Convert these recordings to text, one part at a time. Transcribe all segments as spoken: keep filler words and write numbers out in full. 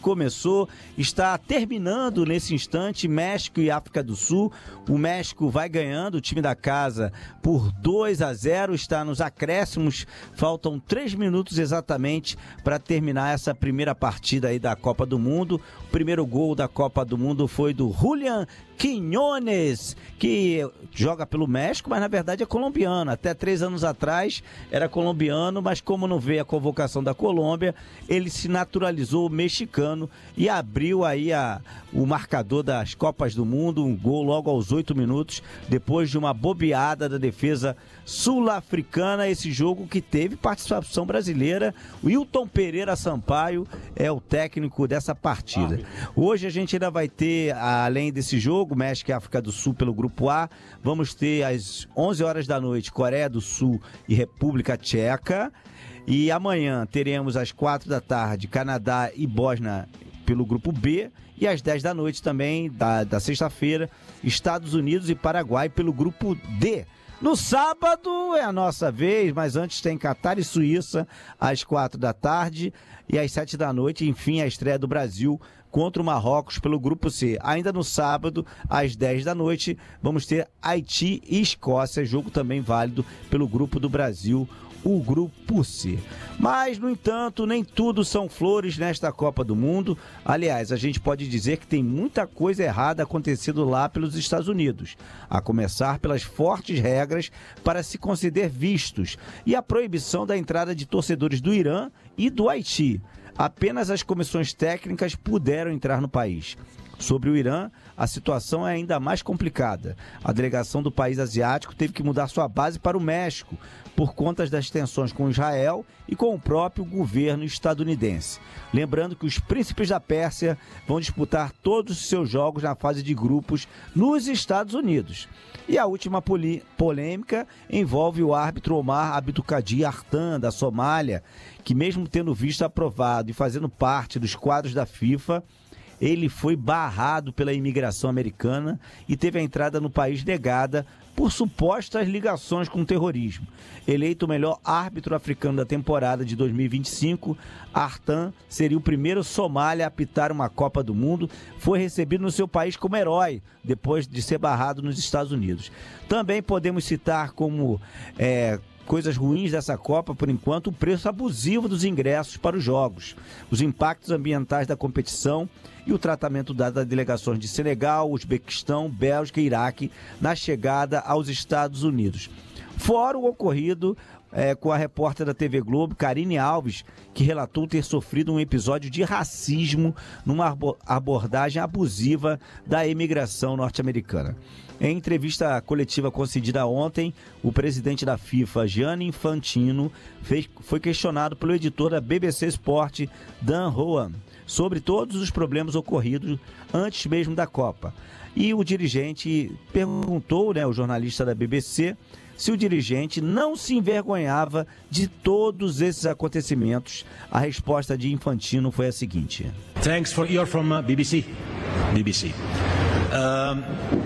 começou, está terminando nesse instante, México e África do Sul. O México vai ganhando, o time da casa, por dois a zero, está nos acréscimos, faltam três minutos exatamente para terminar essa primeira partida aí da Copa do Mundo. O primeiro gol da Copa do Mundo foi do Julián Quiñones, que joga pelo México, mas na verdade é colombiano. Até três anos atrás era colombiano, mas como não veio a convocação da Colômbia, ele se naturalizou mexicano e abriu aí a, o marcador das Copas do Mundo, um gol logo aos oito minutos, depois de uma bobeada da defesa sul-africana. Esse jogo que teve participação brasileira. O Wilton Pereira Sampaio é o técnico dessa partida. Hoje a gente ainda vai ter, além desse jogo, México e África do Sul pelo Grupo A, vamos ter às onze horas da noite Coreia do Sul e República Tcheca, e amanhã teremos às quatro da tarde Canadá e Bósnia pelo Grupo B, e às dez da noite também, da, da sexta-feira, Estados Unidos e Paraguai pelo Grupo D. No sábado é a nossa vez, mas antes tem Catar e Suíça às quatro da tarde, e às sete da noite, enfim, a estreia do Brasil contra o Marrocos pelo Grupo C. Ainda no sábado, às dez da noite, vamos ter Haiti e Escócia, jogo também válido pelo Grupo do Brasil, o Grupo C. Mas, no entanto, nem tudo são flores nesta Copa do Mundo. Aliás, a gente pode dizer que tem muita coisa errada acontecendo lá pelos Estados Unidos, a começar pelas fortes regras para se conceder vistos e a proibição da entrada de torcedores do Irã e do Haiti. Apenas as comissões técnicas puderam entrar no país. Sobre o Irã, a situação é ainda mais complicada. A delegação do país asiático teve que mudar sua base para o México por conta das tensões com Israel e com o próprio governo estadunidense. Lembrando que os príncipes da Pérsia vão disputar todos os seus jogos na fase de grupos nos Estados Unidos. E a última polêmica envolve o árbitro Omar Abdulkadir Artan, da Somália, que mesmo tendo visto aprovado e fazendo parte dos quadros da FIFA, ele foi barrado pela imigração americana e teve a entrada no país negada por supostas ligações com o terrorismo. Eleito o melhor árbitro africano da temporada de dois mil e vinte e cinco, Artan seria o primeiro somália a apitar uma Copa do Mundo. Foi recebido no seu país como herói, depois de ser barrado nos Estados Unidos. Também podemos citar como é, coisas ruins dessa Copa, por enquanto, o preço abusivo dos ingressos para os jogos, os impactos ambientais da competição e o tratamento dado a delegações de Senegal, Uzbequistão, Bélgica e Iraque na chegada aos Estados Unidos. Fora o ocorrido é, com a repórter da T V Globo, Karine Alves, que relatou ter sofrido um episódio de racismo numa abordagem abusiva da imigração norte-americana. Em entrevista coletiva concedida ontem, o presidente da FIFA, Gianni Infantino, fez, foi questionado pelo editor da B B C Sport, Dan Roan, sobre todos os problemas ocorridos antes mesmo da Copa. E o dirigente perguntou, né, o jornalista da B B C, se o dirigente não se envergonhava de todos esses acontecimentos. A resposta de Infantino foi a seguinte: Thanks for you're from uh, B B C. B B C. Um...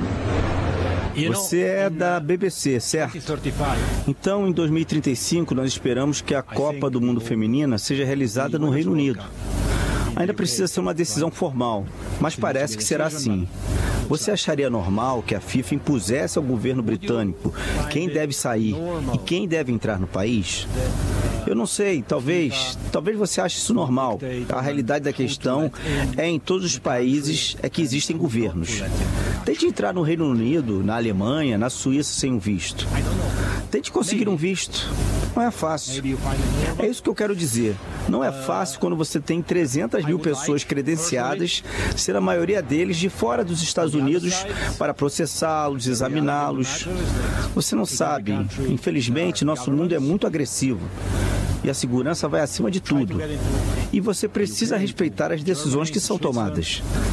Você é da B B C, certo? Então, em dois mil e trinta e cinco, nós esperamos que a Copa do Mundo Feminina seja realizada no Reino Unido. Ainda precisa ser uma decisão formal, mas parece que será assim. Você acharia normal que a FIFA impusesse ao governo britânico quem deve sair e quem deve entrar no país? Eu não sei, talvez, talvez você ache isso normal. A realidade da questão é em todos os países é que existem governos. Tente entrar no Reino Unido, na Alemanha, na Suíça sem um visto. Tente conseguir um visto. Não é fácil. É isso que eu quero dizer. Não é fácil quando você tem trezentas mil pessoas credenciadas, ser a maioria deles de fora dos Estados Unidos, para processá-los, examiná-los. Você não sabe. Infelizmente, nosso mundo é muito agressivo. E a segurança vai acima de tudo. E você precisa respeitar as decisões que são tomadas. E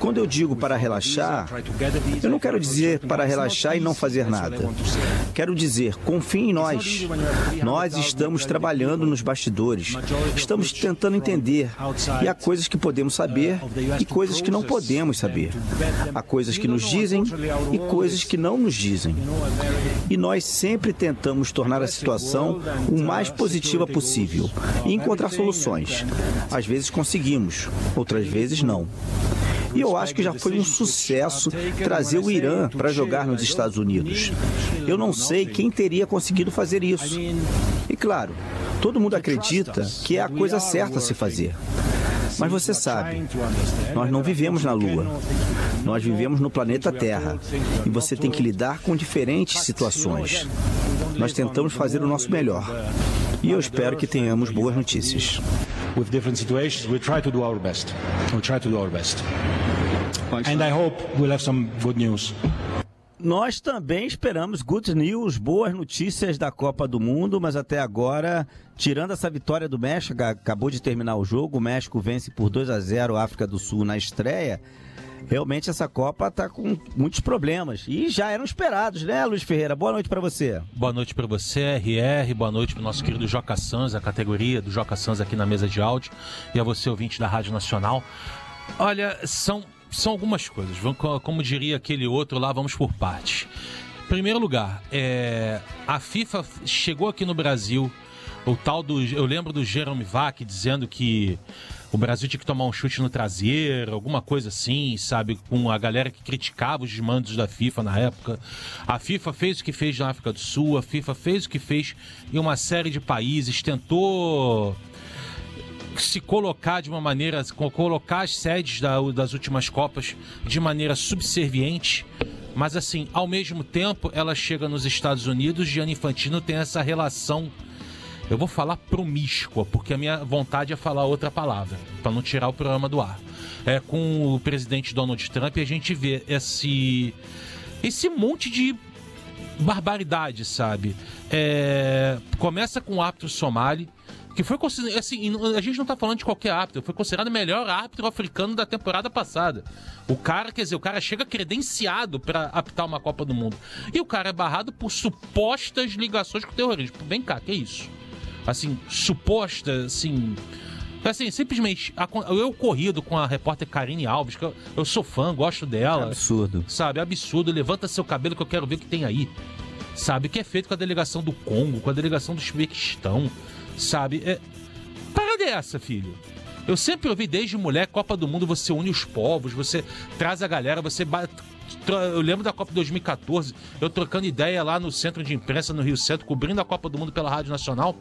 quando eu digo para relaxar, eu não quero dizer para relaxar e não fazer nada. Quero dizer, confie em nós. Nós estamos trabalhando nos bastidores. Estamos tentando entender. E há coisas que podemos saber e coisas que não podemos saber. Há coisas que nos dizem e coisas que não nos dizem. E nós sempre tentamos tornar a situação o mais positiva possível e encontrar soluções. Às vezes conseguimos, outras vezes não. E eu acho que já foi um sucesso trazer o Irã para jogar nos Estados Unidos. Eu não sei quem teria conseguido fazer isso. E claro, todo mundo acredita que é a coisa certa a se fazer. Mas você sabe, nós não vivemos na Lua. Nós vivemos no planeta Terra. E você tem que lidar com diferentes situações. Nós tentamos fazer o nosso melhor. E eu espero que tenhamos boas notícias. With different situations, we try to do our best. We try to do our best. And I hope we'll have some good news. Nós também esperamos good news, boas notícias da Copa do Mundo, mas até agora, tirando essa vitória do México, acabou de terminar o jogo, o México vence por dois a zero a África do Sul na estreia. Realmente essa Copa está com muitos problemas e já eram esperados, né, Luiz Ferreira? Boa noite para você. Boa noite para você, R R, boa noite para o nosso querido Joca Sans, a categoria do Joca Sans aqui na mesa de áudio, e a você, ouvinte da Rádio Nacional. Olha, são, são algumas coisas, como diria aquele outro lá, vamos por partes. Em primeiro lugar, é, a FIFA chegou aqui no Brasil, o tal do, eu lembro do Jerome Vac dizendo que o Brasil tinha que tomar um chute no traseiro, alguma coisa assim, sabe? Com a galera que criticava os desmandos da FIFA na época. A FIFA fez o que fez na África do Sul, a FIFA fez o que fez em uma série de países, tentou se colocar de uma maneira, colocar as sedes da, das últimas Copas de maneira subserviente. Mas assim, ao mesmo tempo, ela chega nos Estados Unidos, Gianni Infantino tem essa relação, eu vou falar promíscua, porque a minha vontade é falar outra palavra, para não tirar o programa do ar. É com o presidente Donald Trump, e a gente vê esse, esse monte de barbaridade, sabe? É, começa com o árbitro somali, que foi considerado, assim, a gente não tá falando de qualquer árbitro, foi considerado o melhor árbitro africano da temporada passada. O cara, quer dizer, o cara chega credenciado para apitar uma Copa do Mundo. E o cara é barrado por supostas ligações com o terrorismo. Vem cá, que isso? Assim, suposta, assim... Assim, simplesmente, eu corrido com a repórter Karine Alves, que eu, eu sou fã, gosto dela. É absurdo. Sabe, absurdo. Levanta seu cabelo que eu quero ver o que tem aí. Sabe, o que é feito com a delegação do Congo, com a delegação do Uzbequistão. Sabe, é... para dessa, filho. Eu sempre ouvi desde mulher, Copa do Mundo, você une os povos, você traz a galera, você... Eu lembro da Copa dois mil e catorze, eu trocando ideia lá no centro de imprensa no Rio Centro, cobrindo a Copa do Mundo pela Rádio Nacional.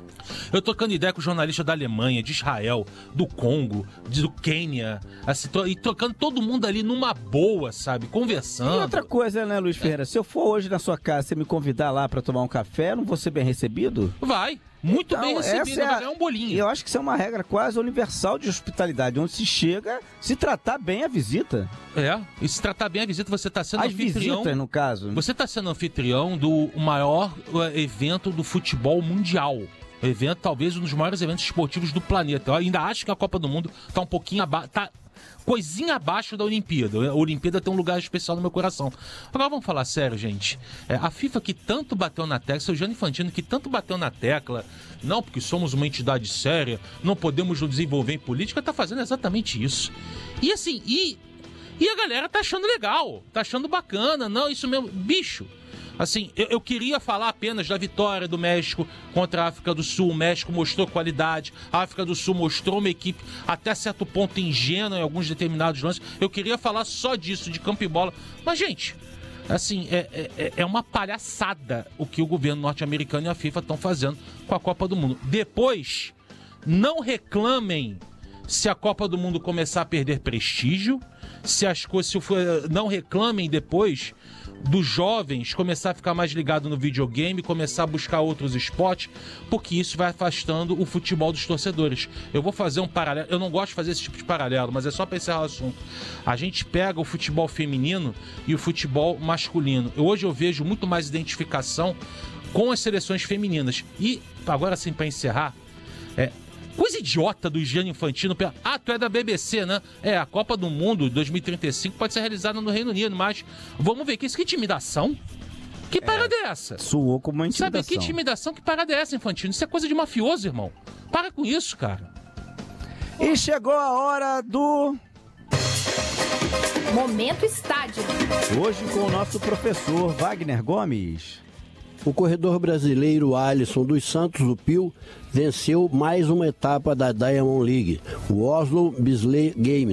Eu trocando ideia com jornalista da Alemanha, de Israel, do Congo, do Quênia, assim, e trocando todo mundo ali numa boa, sabe? Conversando. E outra coisa, né, Luiz Ferreira? Se eu for hoje na sua casa, você me convidar lá para tomar um café, eu não vou ser bem recebido? Vai. Muito então, bem recebido, é vai ganhar um bolinho. Eu acho que isso é uma regra quase universal de hospitalidade, onde se chega, se tratar bem a visita. É, e se tratar bem a visita, você está sendo As anfitrião... visitas, no caso. Você está sendo anfitrião do maior evento do futebol mundial. Evento, talvez um dos maiores eventos esportivos do planeta. Eu ainda acho que a Copa do Mundo está um pouquinho abaixo... Tá... coisinha abaixo da Olimpíada. A Olimpíada tem um lugar especial no meu coração. Agora vamos falar sério, gente. É, a FIFA que tanto bateu na tecla, o Gianni Infantino que tanto bateu na tecla, não porque somos uma entidade séria, não podemos nos desenvolver em política, tá fazendo exatamente isso. E assim, e, e a galera tá achando legal, tá achando bacana, não, isso mesmo, bicho. Assim, eu, eu queria falar apenas da vitória do México contra a África do Sul. O México mostrou qualidade, a África do Sul mostrou uma equipe até certo ponto ingênua em alguns determinados lances. Eu queria falar só disso, de campo e bola. Mas, gente, assim, é, é, é uma palhaçada o que o governo norte-americano e a FIFA estão fazendo com a Copa do Mundo. Depois, não reclamem se a Copa do Mundo começar a perder prestígio, se as coisas, se for, não reclamem depois dos jovens começar a ficar mais ligado no videogame, começar a buscar outros esportes, porque isso vai afastando o futebol dos torcedores. Eu vou fazer um paralelo, eu não gosto de fazer esse tipo de paralelo, mas é só para encerrar o assunto. A gente pega o futebol feminino e o futebol masculino. Hoje eu vejo muito mais identificação com as seleções femininas. E, agora sim, para encerrar, é, Coisa idiota do Gianni Infantino. Ah, tu é da B B C, né? É, a Copa do Mundo dois mil e trinta e cinco pode ser realizada no Reino Unido, mas vamos ver, que isso que intimidação? Que parada é, é essa? Suou como uma intimidação. Sabe, que intimidação, que parada é essa, Infantino? Isso é coisa de mafioso, irmão. Para com isso, cara. E chegou a hora do... Momento Estádio. Hoje com o nosso professor Wagner Gomes. O corredor brasileiro Alisson dos Santos, do Pio, venceu mais uma etapa da Diamond League, o Oslo Bisley Games.